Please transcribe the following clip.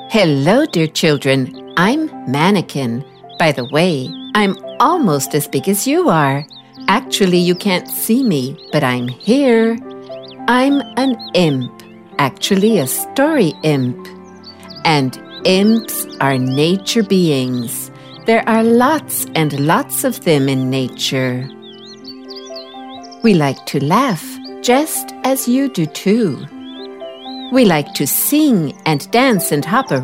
Hello, dear children. I'm Mannequin. By the way, I'm almost as big as you are. Actually, you can't see me, but I'm here. I'm an imp, actually a story imp. And imps are nature beings. There are lots and lots of them in nature. We like to laugh, just as you do too. We like to sing and dance and hop around.